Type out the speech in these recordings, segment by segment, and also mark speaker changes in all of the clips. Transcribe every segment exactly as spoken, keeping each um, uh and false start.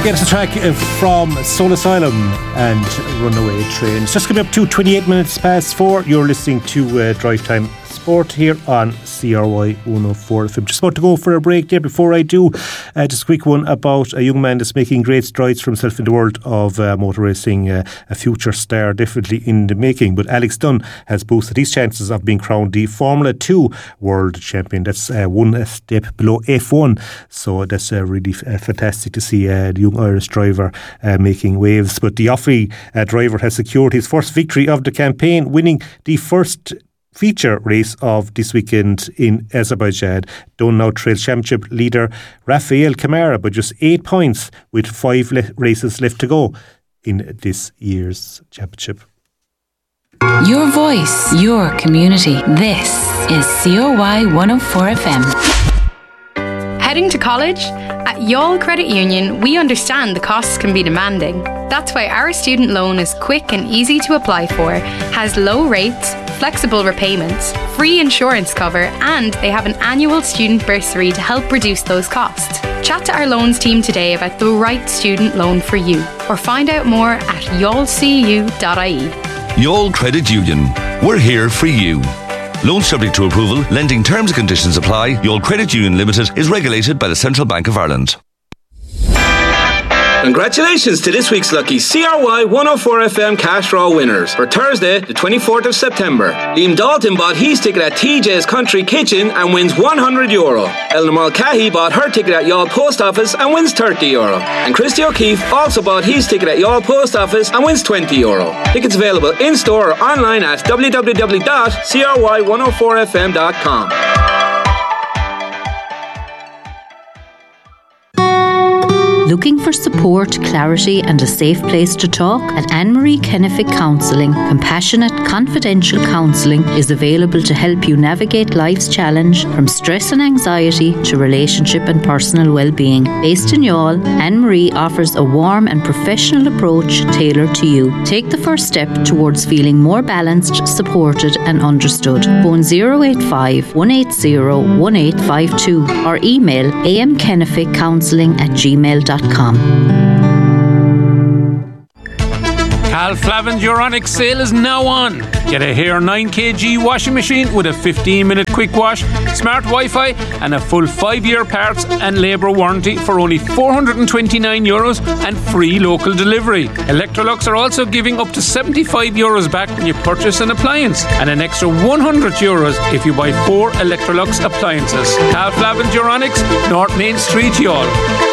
Speaker 1: Get us a track from Soul Asylum and Runaway Train. It's just coming up to twenty-eight minutes past four. You're listening to uh, Drive Time Sport here on C R Y one oh four F M. Just about to go for a break there. Before I do, uh, just a quick one about a young man that's making great strides for himself in the world of uh, motor racing, uh, a future star definitely in the making. But Alex Dunn has boosted his chances of being crowned the Formula two World Champion. That's uh, one step below F one. So that's uh, really f- uh, fantastic to see uh, the young Irish driver uh, making waves. But the Offaly uh, driver has secured his first victory of the campaign, winning the first feature race of this weekend in Azerbaijan. Dunn now trails championship leader Rafael Camara by just eight points with five le- races left to go in this year's championship.
Speaker 2: Your voice, your community. This is C O Y one oh four F M.
Speaker 3: Heading to college? At Youghal Credit Union, we understand the costs can be demanding. That's why our student loan is quick and easy to apply for, has low rates, flexible repayments, free insurance cover, and they have an annual student bursary to help reduce those costs. Chat to our loans team today about the right student loan for you, or find out more at youghal c u dot i e.
Speaker 4: Youghal Credit Union. We're here for you. Loans subject to approval, lending terms and conditions apply. Youghal Credit Union Limited is regulated by the Central Bank of Ireland.
Speaker 5: Congratulations to this week's lucky C R Y one oh four F M cash draw winners for Thursday the twenty-fourth of September. Liam Dalton bought his ticket at T J's Country Kitchen and wins one hundred euro. Eleanor Mulcahy bought her ticket at Youghal Post Office and wins thirty euro. And Christy O'Keefe also bought his ticket at Youghal Post Office and wins twenty euro. Tickets available in store or online at w w w dot c r y one oh four f m dot com.
Speaker 6: Looking for support, clarity and a safe place to talk? At Anne-Marie Kennefic Counselling, compassionate, confidential counselling is available to help you navigate life's challenge from stress and anxiety to relationship and personal well-being. Based in Youghal, Anne-Marie offers a warm and professional approach tailored to you. Take the first step towards feeling more balanced, supported and understood. Phone zero eight five, one eight zero, one eight five two or email amkenneficcounselling at gmail dot com.
Speaker 7: Cal Flavin's Euronic sale is now on. Get a Hair nine kilogram washing machine with a fifteen minute quick wash, smart Wi-Fi and a full five year parts and labour warranty for only four hundred twenty-nine euros and free local delivery. Electrolux are also giving up to seventy-five euros back when you purchase an appliance and an extra one hundred euros if you buy four Electrolux appliances. Cal Flavin's Euronics, North Main Street, Youghal.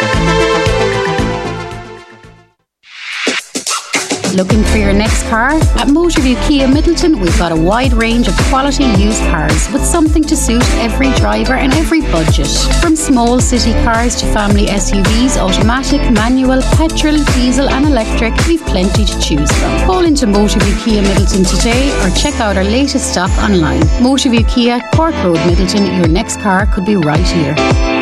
Speaker 8: Looking for your next car? At Motorview Kia Middleton, we've got a wide range of quality used cars with something to suit every driver and every budget. From small city cars to family S U Vs, automatic, manual, petrol, diesel and electric, we've plenty to choose from. Call into Motorview Kia Middleton today or check out our latest stock online. Motorview Kia, Cork Road, Middleton. Your next car could be right here.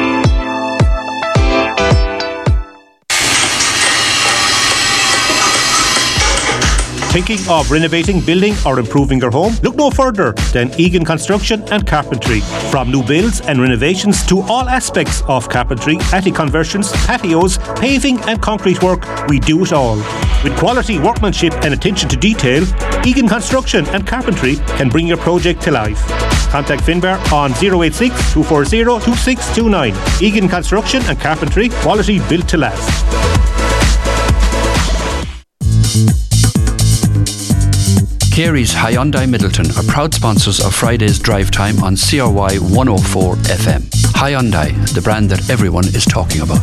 Speaker 1: Thinking of renovating, building or improving your home? Look no further than Egan Construction and Carpentry. From new builds and renovations to all aspects of carpentry, attic conversions, patios, paving and concrete work, we do it all. With quality workmanship and attention to detail, Egan Construction and Carpentry can bring your project to life. Contact Finbar on zero eight six, two four zero, two six two nine. Egan Construction and Carpentry, quality built to last.
Speaker 9: Carey's Hyundai Middleton are proud sponsors of Friday's drive time on C R Y one oh four F M. Hyundai, the brand that everyone is talking about.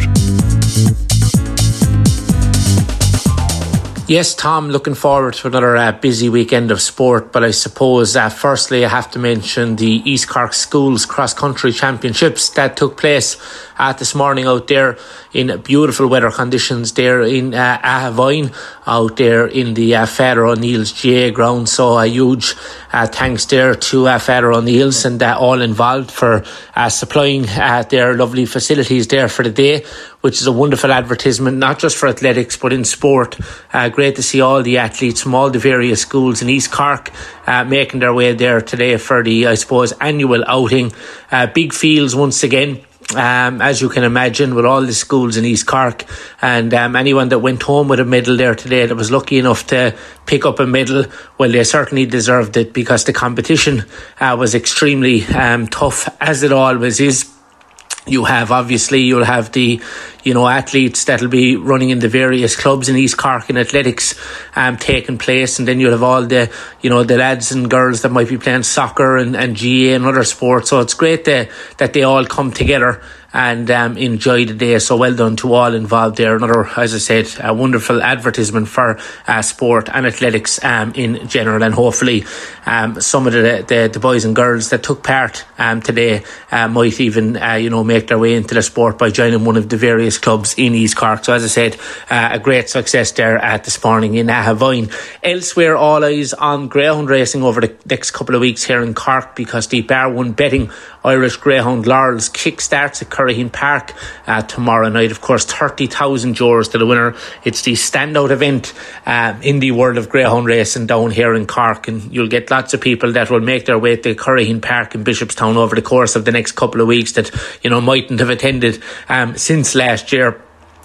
Speaker 10: Yes, Tom, looking forward to another uh, busy weekend of sport, but I suppose uh, firstly I have to mention the East Cork Schools Cross-Country Championships that took place uh, this morning out there in beautiful weather conditions there in uh, Ahavine, out there in the uh, Father O'Neill's G A ground. So a huge uh, thanks there to uh, Father O'Neill's and uh, all involved for uh, supplying uh, their lovely facilities there for the day, which is a wonderful advertisement, not just for athletics, but in sport. Uh, great to see all the athletes from all the various schools in East Cork uh, making their way there today for the, I suppose, annual outing. Uh, big fields once again. Um, as you can imagine, with all the schools in East Cork, and um, anyone that went home with a medal there today that was lucky enough to pick up a medal, well, they certainly deserved it, because the competition uh, was extremely um, tough, as it always is. You have, obviously, you'll have the, you know, athletes that'll be running in the various clubs in East Cork in athletics um, taking place, and then you'll have all the, you know, the lads and girls that might be playing soccer and, and G A and other sports. So it's great that, that they all come together and um, enjoy the day. So well done to all involved there. Another, as I said, a wonderful advertisement for uh, sport and athletics um, in general, and hopefully um, some of the, the the boys and girls that took part um, today uh, might even uh, you know make their way into the sport by joining one of the various clubs in East Cork. So as I said, uh, a great success there at this morning in Ahavine. Elsewhere, all eyes on greyhound racing over the next couple of weeks here in Cork, because the Bar One Betting Irish Greyhound Laurels kick starts at Curraheen Park uh, tomorrow night. Of course, thirty thousand euros to the winner. It's the standout event uh, in the world of greyhound racing down here in Cork, and you'll get lots of people that will make their way to Curraheen Park in Bishopstown over the course of the next couple of weeks that, you know, mightn't have attended um, since last year.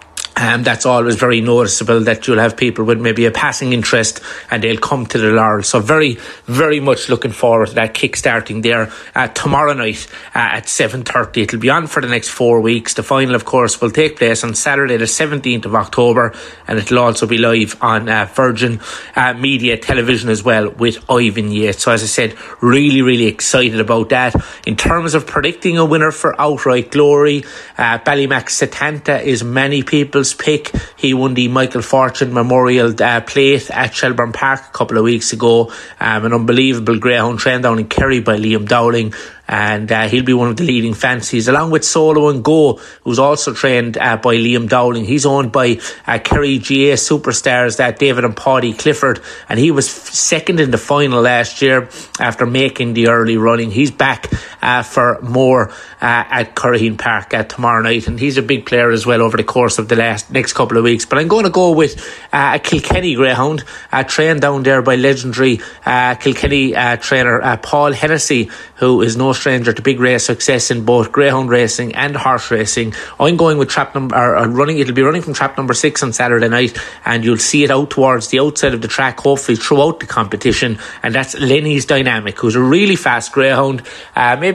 Speaker 10: Um, that's always very noticeable, that you'll have people with maybe a passing interest and they'll come to the Laurel. So very, very much looking forward to that kick-starting there uh, tomorrow night uh, at seven thirty. It'll be on for the next four weeks. The final, of course, will take place on Saturday the seventeenth of October, and it'll also be live on uh, Virgin uh, Media Television as well with Ivan Yates. So as I said, really, really excited about that. In terms of predicting a winner for Outright Glory, uh, Ballymac Setanta is many people's pick. He won the Michael Fortune Memorial uh, Plate at Shelbourne Park a couple of weeks ago. Um, an unbelievable greyhound trained down in Kerry by Liam Dowling, and uh, he'll be one of the leading fancies, along with Solo and Go, who's also trained uh, by Liam Dowling. He's owned by uh, Kerry G A superstars that David and Paddy Clifford, and he was f- second in the final last year after making the early running. He's back uh, for more uh, at Curraheen Park uh, tomorrow night, and he's a big player as well over the course of the last next couple of weeks. But I'm going to go with uh, a Kilkenny greyhound uh, trained down there by legendary uh, Kilkenny uh, trainer uh, Paul Hennessy, who is no stranger to big race success in both greyhound racing and horse racing. I'm going with trap number or, or running. It'll be running from trap number six on Saturday night, and you'll see it out towards the outside of the track, hopefully throughout the competition. And that's Lenny's Dynamic, who's a really fast greyhound. Uh, maybe